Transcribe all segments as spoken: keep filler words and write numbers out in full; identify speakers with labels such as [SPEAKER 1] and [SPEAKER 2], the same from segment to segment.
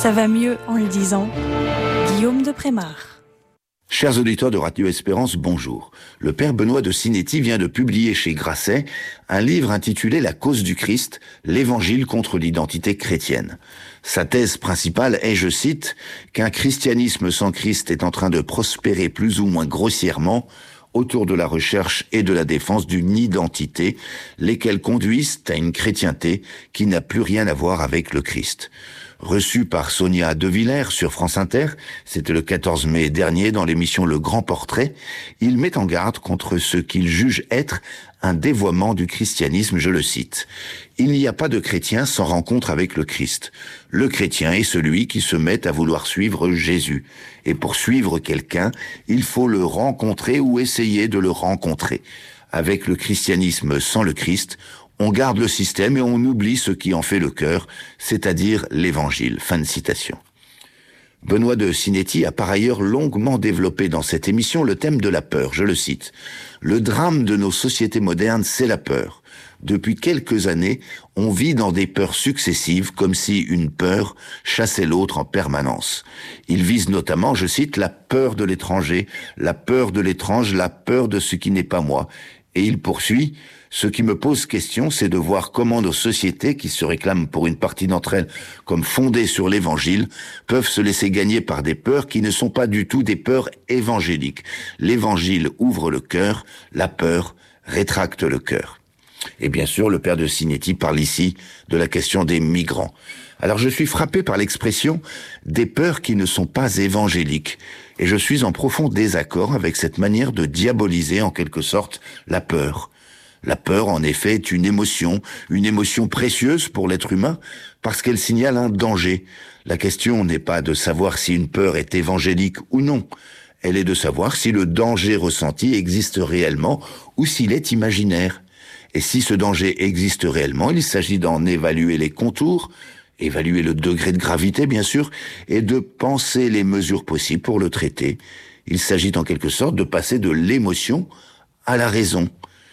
[SPEAKER 1] Ça va mieux en le disant. Guillaume de Prémar.
[SPEAKER 2] Chers auditeurs de Radio Espérance, bonjour. Le père Benoît de Sinetti vient de publier chez Grasset un livre intitulé La cause du Christ, l'évangile contre l'identité chrétienne. Sa thèse principale est, je cite, qu'un christianisme sans Christ est en train de prospérer plus ou moins grossièrement autour de la recherche et de la défense d'une identité, lesquelles conduisent à une chrétienté qui n'a plus rien à voir avec le Christ. Reçu par Sonia De Villers sur France Inter, c'était le quatorze mai dernier dans l'émission Le Grand Portrait, il met en garde contre ce qu'il juge être un dévoiement du christianisme, je le cite. Il n'y a pas de chrétien sans rencontre avec le Christ. Le chrétien est celui qui se met à vouloir suivre Jésus. Et pour suivre quelqu'un, il faut le rencontrer ou essayer de le rencontrer. Avec le christianisme sans le Christ, on garde le système et on oublie ce qui en fait le cœur, c'est-à-dire l'évangile. Fin de citation. Benoît de Sinetti a par ailleurs longuement développé dans cette émission le thème de la peur, je le cite. Le drame de nos sociétés modernes, c'est la peur. Depuis quelques années, on vit dans des peurs successives, comme si une peur chassait l'autre en permanence. Il vise notamment, je cite, la peur de l'étranger, la peur de l'étrange, la peur de ce qui n'est pas moi. Et il poursuit, ce qui me pose question, c'est de voir comment nos sociétés, qui se réclament pour une partie d'entre elles comme fondées sur l'évangile, peuvent se laisser gagner par des peurs qui ne sont pas du tout des peurs évangéliques. L'évangile ouvre le cœur, la peur rétracte le cœur. Et bien sûr, le père de Sinetti parle ici de la question des migrants. Alors je suis frappé par l'expression « des peurs qui ne sont pas évangéliques ». Et je suis en profond désaccord avec cette manière de diaboliser en quelque sorte la peur. La peur, en effet, est une émotion, une émotion précieuse pour l'être humain, parce qu'elle signale un danger. La question n'est pas de savoir si une peur est évangélique ou non. Elle est de savoir si le danger ressenti existe réellement ou s'il est imaginaire. Et si ce danger existe réellement, il s'agit d'en évaluer les contours, évaluer le degré de gravité, bien sûr, et de penser les mesures possibles pour le traiter. Il s'agit en quelque sorte de passer de l'émotion à la raison.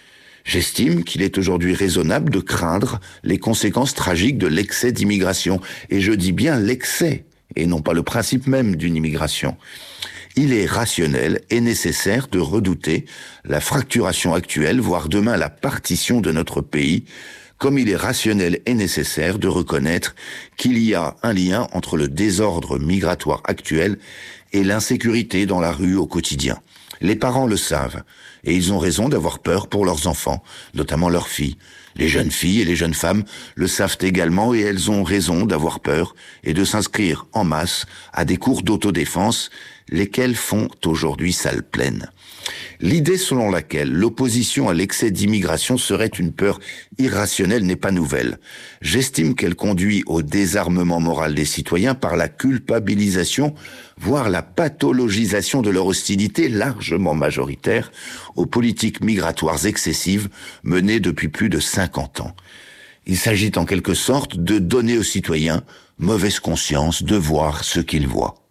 [SPEAKER 2] J'estime qu'il est aujourd'hui raisonnable de craindre les conséquences tragiques de l'excès d'immigration. Et je dis bien l'excès, et non pas le principe même d'une immigration. Il est rationnel et nécessaire de redouter la fracturation actuelle, voire demain la partition de notre pays, comme il est rationnel et nécessaire de reconnaître qu'il y a un lien entre le désordre migratoire actuel et l'insécurité dans la rue au quotidien. Les parents le savent, et ils ont raison d'avoir peur pour leurs enfants, notamment leurs filles. Les jeunes filles et les jeunes femmes le savent également, et elles ont raison d'avoir peur et de s'inscrire en masse à des cours d'autodéfense, lesquels font aujourd'hui salle pleine. L'idée selon laquelle l'opposition à l'excès d'immigration serait une peur irrationnelle n'est pas nouvelle. J'estime qu'elle conduit au désarmement moral des citoyens par la culpabilisation, voire la pathologisation de leur hostilité largement majoritaire aux politiques migratoires excessives menées depuis plus de cinquante ans. Il s'agit en quelque sorte de donner aux citoyens mauvaise conscience de voir ce qu'ils voient.